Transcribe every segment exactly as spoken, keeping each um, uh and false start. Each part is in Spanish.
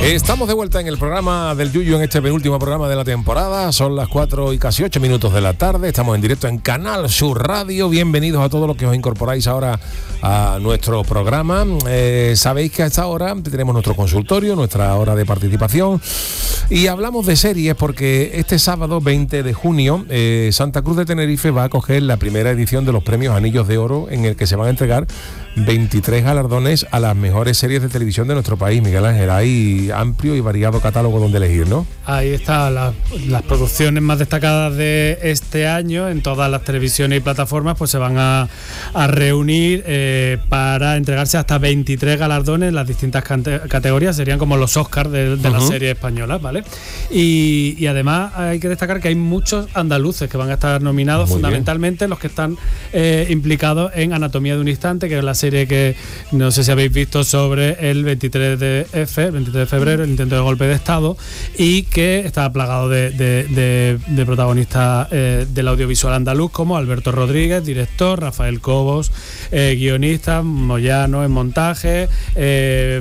Estamos de vuelta en el programa del Yuyu, en este penúltimo programa de la temporada. Son las cuatro y casi ocho minutos de la tarde. Estamos en directo en Canal Sur Radio. Bienvenidos a todos los que os incorporáis ahora a nuestro programa. Eh, sabéis que a esta hora tenemos nuestro consultorio, nuestra hora de participación, y hablamos de series porque este sábado veinte de junio eh, Santa Cruz de Tenerife va a acoger la primera edición de los premios Anillos de Oro, en el que se van a entregar veintitrés galardones a las mejores series de televisión de nuestro país. Miguel Ángel, hay amplio y variado catálogo donde elegir, ¿no? Ahí están la, las producciones más destacadas de este año en todas las televisiones y plataformas, pues se van a, a reunir eh, para entregarse hasta veintitrés galardones en las distintas cante- categorías. Serían como los Oscars de, de uh-huh. las series españolas, ¿vale? Y, y además hay que destacar que hay muchos andaluces que van a estar nominados. Muy fundamentalmente bien. Los que están eh, implicados en Anatomía de un Instante, que es la serie que no sé si habéis visto sobre el veintitrés de febrero, el intento de golpe de Estado, y que está plagado de, de, de, de protagonistas eh, del audiovisual andaluz, como Alberto Rodríguez, director, Rafael Cobos, eh, guionista, Moyano en montaje, eh,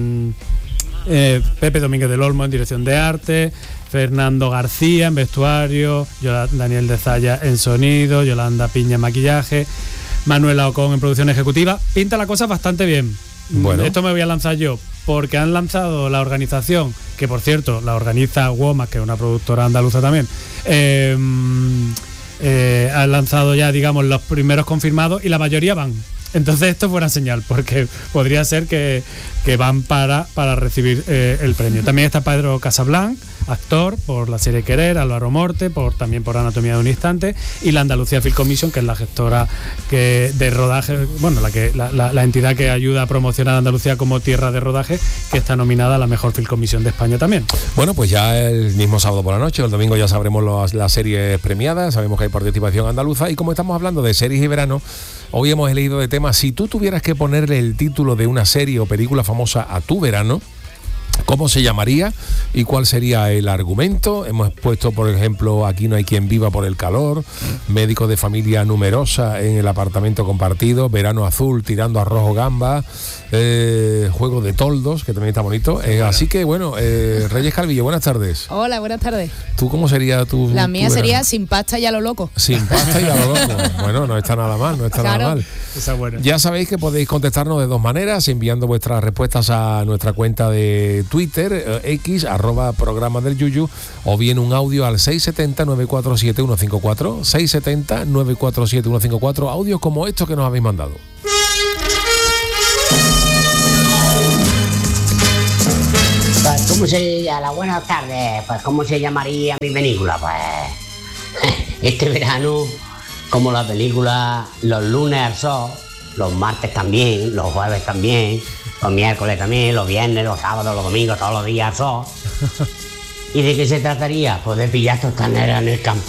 eh, Pepe Domínguez del Olmo en dirección de arte, Fernando García en vestuario, Daniel de Zaya en sonido, Yolanda Piña en maquillaje, Manuela Ocón en producción ejecutiva. Pinta la cosa bastante bien. Bueno. Esto me voy a lanzar yo, porque han lanzado la organización, que por cierto la organiza WOMAD, que es una productora andaluza también, eh, eh, han lanzado ya, digamos, los primeros confirmados y la mayoría van. Entonces esto es buena señal, porque podría ser que, que van para, para recibir eh, el premio. También está Pedro Casablanc, actor, por la serie Querer, Álvaro Morte, por, también por Anatomía de un Instante, y la Andalucía Film Commission, que es la gestora que de rodaje, bueno, la, que, la, la, la entidad que ayuda a promocionar a Andalucía como tierra de rodaje, que está nominada a la mejor Film Commission de España también. Bueno, pues ya el mismo sábado por la noche, el domingo ya sabremos los, las series premiadas, sabemos que hay participación andaluza, y como estamos hablando de series y verano, hoy hemos elegido de tema, si tú tuvieras que ponerle el título de una serie o película famosa a tu verano, ¿cómo se llamaría y cuál sería el argumento? Hemos puesto, por ejemplo, Aquí no hay quien viva por el calor, Médicos de familia numerosa en el apartamento compartido, Verano azul tirando a rojo gamba, eh, Juego de toldos, que también está bonito. Eh, así que, bueno, eh, Reyes Calvillo, buenas tardes. Hola, buenas tardes. ¿Tú cómo sería tu La mía tu sería Sin pasta y a lo loco. Sin pasta y a lo loco. Bueno, no está nada mal, no está claro. nada mal. Esa es buena. Ya sabéis que podéis contestarnos de dos maneras, enviando vuestras respuestas a nuestra cuenta de Twitter, eh, X, arroba programa del Yuyu, o bien un audio al seis siete cero, nueve cuatro siete, uno cinco cuatro, seis siete cero, nueve cuatro siete, uno cinco cuatro, audios como estos que nos habéis mandado. Pues, ¿cómo se llama? Buenas tardes. Pues, ¿cómo se llamaría mi película? Pues, este verano, como la película Los lunes al sol, los martes también, los jueves también, los miércoles también, los viernes, los sábados, los domingos, todos los días al sol. ¿Y de qué se trataría? Pues de pillar tostaneras en el campo.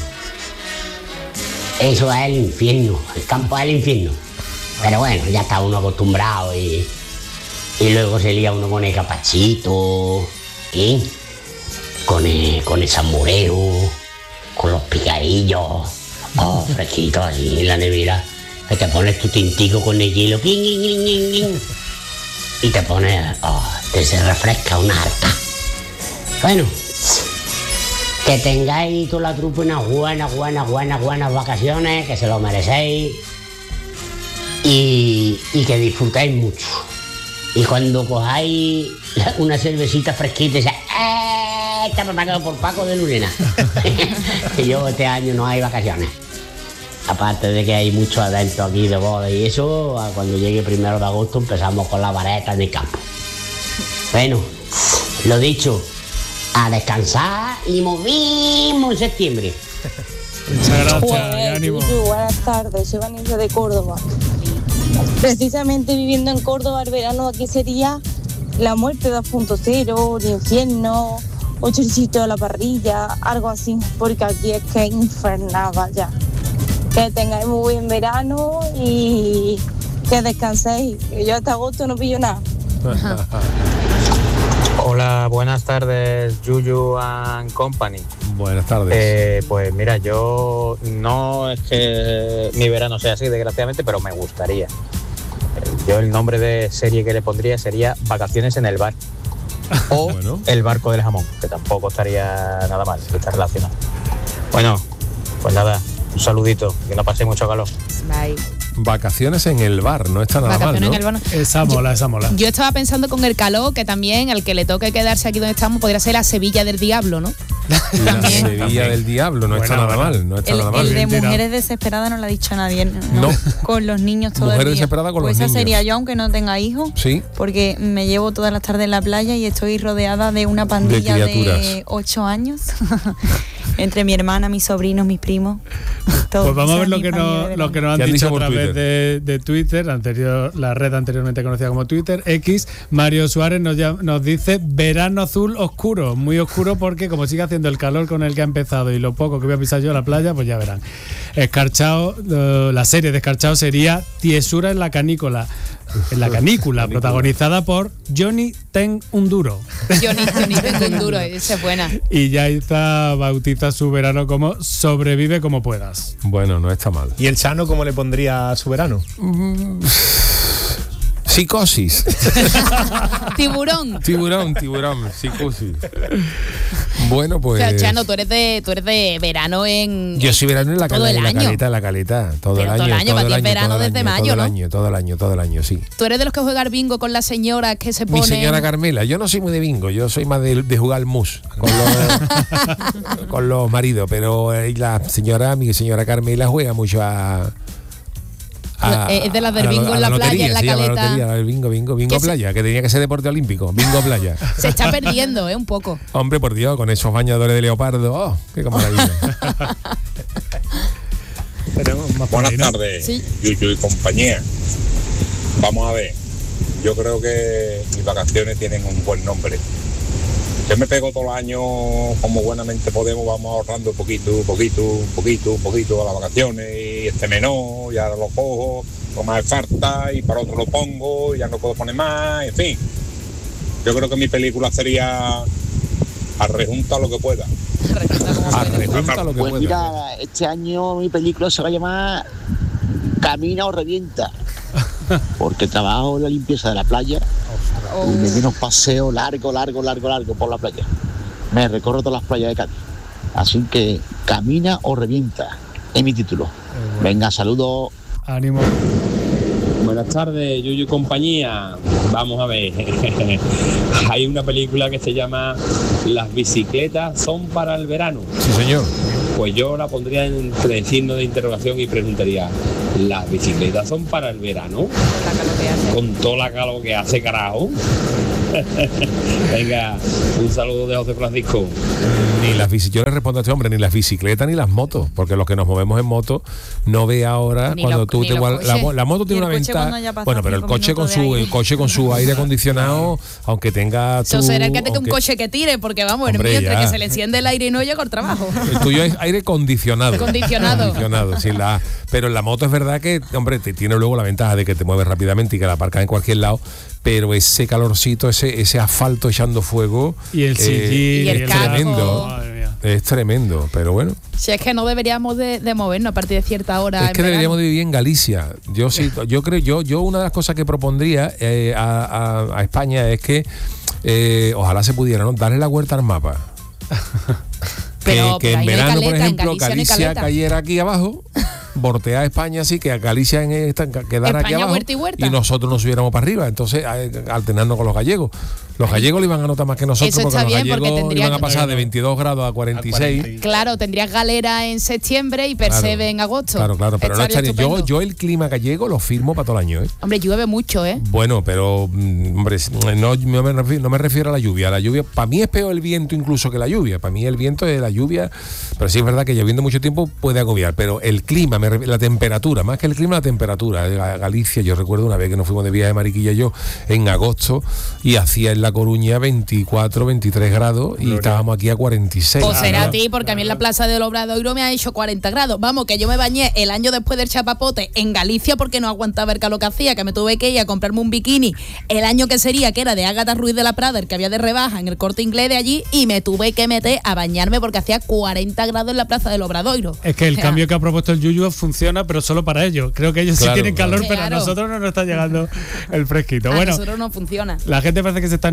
Eso es el infierno, el campo es el infierno. Pero bueno, ya está uno acostumbrado y... Y luego se lía uno con el capachito, ¿eh? con, el, con el salmorero, con los picadillos, oh, fresquitos así en la nevera, que te pones tu tintico con el hielo, ¡quin, quin, quin, quin, quin! Y te pones, oh, te se refresca una harta. Bueno, que tengáis toda la trupe unas buenas, buenas, buenas, buenas vacaciones, que se lo merecéis y, y que disfrutéis mucho. Y cuando cojáis una cervecita fresquita, y dices, ¡eh! Está preparado por Paco de Lurena. Que yo este año no hay vacaciones. Aparte de que hay muchos eventos aquí de boda y eso, cuando llegue primero de agosto empezamos con la vareta en el campo. Bueno, lo dicho, a descansar y movimos en septiembre. Muchas gracias, Pues, ánimo. Buenas tardes, soy Vanessa de Córdoba. Precisamente viviendo en Córdoba, el verano aquí sería La muerte dos punto cero, El infierno, o Choricito a la parrilla, algo así, porque aquí es que es infernal, vaya. Que tengáis muy buen verano y que descanséis, que yo hasta agosto no pillo nada. Hola, buenas tardes, Yuyu and Company. Buenas tardes. Eh, pues mira, yo no es que mi verano sea así, desgraciadamente, pero me gustaría. Yo el nombre de serie que le pondría sería Vacaciones en el bar. O Bueno. el barco del jamón, que tampoco estaría nada mal, que está relacionado. Bueno, pues nada, un saludito, que no pase mucho calor. Bye. Vacaciones en el bar, no está nada mal, Vacaciones ¿no? en el bar. Esa mola, esa mola. Yo estaba pensando con el calor que también al que le toque quedarse aquí donde estamos podría ser la Sevilla del Diablo, ¿no? La También. Sevilla del Diablo, no está Buena, nada buena. mal, no está El, nada mal. el de Bien tirado. Mujeres Desesperadas no lo ha dicho nadie, ¿no? No. Con los niños todo Mujer el día. desesperada con pues los esa niños. sería yo, aunque no tenga hijos. Sí. Porque me llevo todas las tardes en la playa y estoy rodeada de una pandilla de, criaturas. ocho años. Entre mi hermana, mis sobrinos, mis primos. todos. Pues vamos a Esa ver es lo mi que, pandilla nos, de lo que nos ¿Qué han han dicho dicho a por través Twitter? de, de Twitter, anterior, la red anteriormente conocida como Twitter, X. Mario Suárez nos, llam- nos dice verano azul oscuro, muy oscuro porque como sigue haciendo el calor con el que ha empezado y lo poco que voy a pisar yo a la playa, pues ya verán. Escarchado, eh, la serie de Escarchado sería Tiesura en la canícula, en la canícula, protagonizada por Johnny Ten Unduro. Johnny, Johnny tengo un duro, esa es buena. Y Yaiza bautiza su verano como Sobrevive como puedas. Bueno, no está mal. ¿Y el Chano cómo le pondría a su verano? Psicosis. Tiburón. Tiburón, tiburón, psicosis. Bueno, O pues. sea, Chano, tú eres de, tú eres de verano en. Yo soy verano en la, todo cale- el en la año. caleta, en la caleta. Todo Pero el todo año. el año, para ti es verano todo el desde año, mayo, todo ¿no? el año, todo el año, todo el año, sí. Tú eres de los que juegan bingo con las señoras que se ponen. Mi señora Carmela, yo no soy muy de bingo, yo soy más de, de jugar al mus con los, con los maridos, pero eh, la señora, mi señora Carmela juega mucho a. a- Es de las del a bingo a en la playa, lotería, en la se llama caleta. lotería, el bingo, bingo, bingo Que se- playa, que tenía que ser deporte olímpico, bingo playa. Se está perdiendo, ¿eh? Un poco. Hombre, por Dios, con esos bañadores de leopardo, oh, qué maravilla. Tenemos más por Buenas ahí, ¿no? tardes, Sí. Yuyu y compañía. Vamos a ver, yo creo que mis vacaciones tienen un buen nombre. Yo me pego todos los años como buenamente podemos, vamos ahorrando un poquito, un poquito, un poquito, un poquito a las vacaciones y este menor, y ahora lo cojo, lo más falta y para otro lo pongo, y ya no puedo poner más, en fin. Yo creo que mi película sería Arrejunta lo que pueda. Arrejunta lo que Pues pueda. mira, este año mi película se va a llamar Camina o Revienta. Porque trabajo en la limpieza de la playa y me viene un paseo largo, largo, largo, largo por la playa. Me recorro todas las playas de Cádiz. Así que Camina o Revienta es mi título. Venga, saludos. Ánimo. Buenas tardes, Yuyu y compañía. Vamos a ver. Hay una película que se llama Las bicicletas son para el verano. Sí, señor. Pues yo la pondría entre signo de interrogación y preguntaría, ¿las bicicletas son para el verano? Con toda la calor que hace, carajo. Venga, un saludo de José Francisco. Ni las bici, yo le respondo a este hombre, ni las bicicletas ni las motos, porque los que nos movemos en moto, no ve ahora Ni cuando los- tú ni te los guardas- la, coches. mo- la moto Y tiene el una coche cuando haya ventaja. pasado Bueno, pero el cinco coche con minutos su de aire. el coche con su aire acondicionado, aunque tenga Eso tu- será que tenga un aunque- coche que tire, porque vamos, el Hombre, mío entre ya. que se le enciende el aire y no llega al trabajo. El tuyo es aire acondicionado. Acondicionado. Acondicionado, sí, la, pero en la moto es verdad que, hombre, te tiene luego la ventaja de que te mueves rápidamente y que la aparcas en cualquier lado, pero ese calorcito, ese, ese asfalto echando fuego. Y el eh, sillín. Y el es casco. tremendo. Madre mía. Es tremendo, pero bueno. Si es que no deberíamos de, de movernos a partir de cierta hora. Es en que deberíamos verano. de vivir en Galicia. Yo sí, yo creo, yo, yo una de las cosas que propondría eh, a, a- a España es que eh, ojalá se pudiera, ¿no? Darle la vuelta al mapa. Pero- que, que pero en ahí no hay verano, por caleta, en ejemplo, Galicia no hay Galicia caleta. cayera aquí abajo, voltear a España así, que a Galicia en esta, quedara aquí España abajo huerta y huerta. nosotros nos subiéramos para arriba, entonces eh, alternando con los gallegos. Los gallegos le iban a notar más que nosotros Eso porque está los bien, porque gallegos tendría iban a que- pasar de veintidós grados a cuarenta y seis. Claro, tendrías galera en septiembre y percebe Claro. en agosto. Claro, claro, pero no Estaría estaría- yo, estupendo. yo el clima gallego lo firmo para todo el año, ¿eh? Hombre, llueve mucho, ¿eh? Bueno, pero mm, hombre, no, no me refiero, no me refiero a la lluvia. La lluvia, para mí es peor el viento incluso que la lluvia. Para mí el viento es la lluvia, pero sí es verdad que lloviendo mucho tiempo puede agobiar. Pero el clima, me refiero- la temperatura, más que el clima, la temperatura. Ga- Galicia, yo recuerdo una vez que nos fuimos de viaje de Mariquilla yo en agosto y hacía en La Coruña veinticuatro, veintitrés grados y estábamos aquí a cuarenta y seis. O será a Claro. ti, porque a mí en la plaza del Obradoiro me ha hecho cuarenta grados. Vamos, que yo me bañé el año después del chapapote en Galicia porque no aguantaba el calor que hacía, que me tuve que ir a comprarme un bikini el año que sería, que era de Ágata Ruiz de la Prada, el que había de rebaja en el Corte Inglés de allí, y me tuve que meter a bañarme porque hacía cuarenta grados en la plaza del Obradoiro. Es que el O sea, cambio que ha propuesto el Yuyu funciona, pero solo para ellos. Creo que ellos Claro, sí tienen calor, claro. pero a Claro. nosotros no nos está llegando el fresquito. a Bueno, nosotros no funciona. la gente parece que se está animando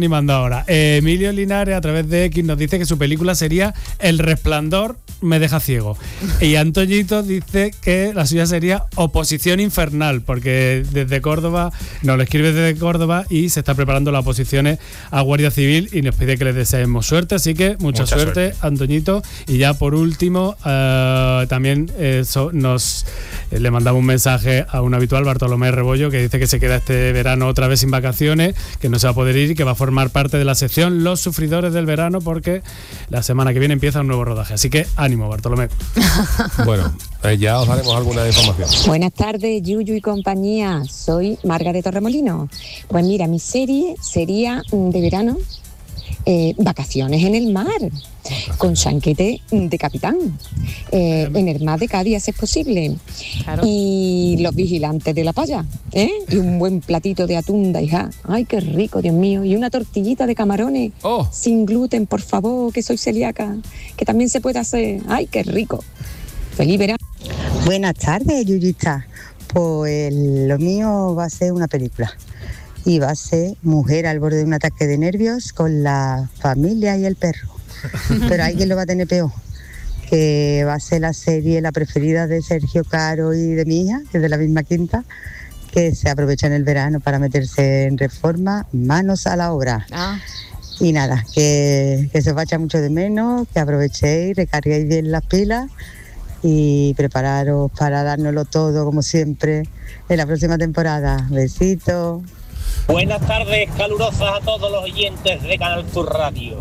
animando ahora. Eh, Emilio Linares, a través de X, nos dice que su película sería El Resplandor me deja ciego. Y Antoñito dice que la suya sería Oposición Infernal, porque desde Córdoba, nos lo escribe desde Córdoba y se está preparando las oposiciones a Guardia Civil y nos pide que les deseemos suerte. Así que mucha, mucha suerte, suerte, Antoñito. Y ya por último, uh, también eh, so, nos eh, le mandamos un mensaje a un habitual, Bartolomé Rebollo, que dice que se queda este verano otra vez sin vacaciones, que no se va a poder ir y que va a formar parte de la sección Los Sufridores del Verano, porque la semana que viene empieza un nuevo rodaje. Así que ánimo, Bartolomé. Bueno, eh, ya os daremos alguna información. Buenas tardes, Yuyu y compañía. Soy Marga de Torremolinos. Pues mira, mi serie sería de verano eh, Vacaciones en el mar, con chanquete de capitán, eh, en el mar de Cádiz, si es posible. Claro. Y Los Vigilantes de la Playa, ¿eh? Y un buen platito de atún de hija. Ay, qué rico, Dios mío. Y una tortillita de camarones, oh, sin gluten, por favor, que soy celíaca, que también se puede hacer. Ay, qué rico. Feliz verano. Buenas tardes, Yuyita. Pues lo mío va a ser una película. Y va a ser Mujer al borde de un ataque de nervios con la familia y el perro. Pero alguien lo va a tener peor, que va a ser la serie, la preferida de Sergio Caro y de mi hija, que es de la misma quinta, que se aprovecha en el verano para meterse en Reforma, manos a la obra. Ah. Y nada, que, que se os va a echar mucho de menos, que aprovechéis, recarguéis bien las pilas y prepararos para dárnoslo todo, como siempre, en la próxima temporada. Besitos. Buenas tardes calurosas a todos los oyentes de Canal Sur Radio.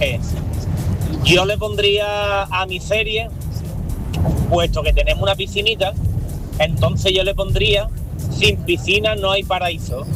Yo le pondría a mi serie, puesto que tenemos una piscinita, entonces yo le pondría Sin piscina no hay paraíso,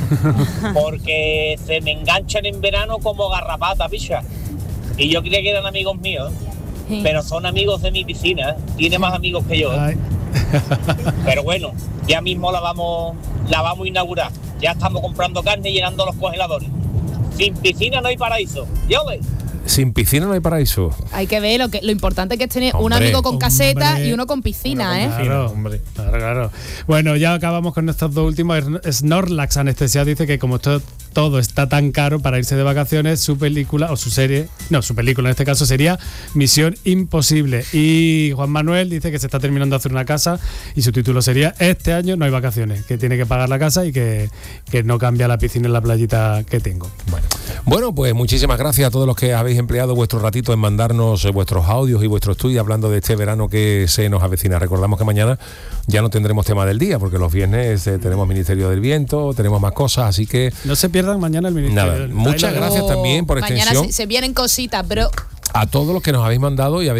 porque se me enganchan en verano como garrapata, picha. Y yo creía que eran amigos míos, sí, pero son amigos de mi piscina, tiene más amigos que yo. Ay. Pero bueno, ya mismo la vamos, la vamos a inaugurar. Ya estamos comprando carne y llenando los congeladores. Sin piscina no hay paraíso. ¿Yo ve? Sin piscina no hay paraíso. Hay que ver, lo que lo importante que es tener hombre, un amigo con caseta hombre, y uno con piscina, uno con ¿eh? Claro, hombre. Claro, claro. Bueno, ya acabamos con estos dos últimos. Snorlax Anestesiado dice que como todo, todo está tan caro para irse de vacaciones, su película, o su serie, no, su película en este caso sería Misión Imposible. Y Juan Manuel dice que se está terminando de hacer una casa y su título sería Este año no hay vacaciones, que tiene que pagar la casa y que, que no cambia la piscina en la playita que tengo. Bueno. Bueno, pues muchísimas gracias a todos los que habéis empleado vuestro ratito en mandarnos eh, vuestros audios y vuestro estudio hablando de este verano que se nos avecina. Recordamos que mañana ya no tendremos tema del día, porque los viernes eh, tenemos Ministerio del Viento, tenemos más cosas, así que... No se pierdan mañana el Ministerio Nada, del Muchas gracias también por mañana extensión. Mañana se, se vienen cositas, pero... A todos los que nos habéis mandado y habéis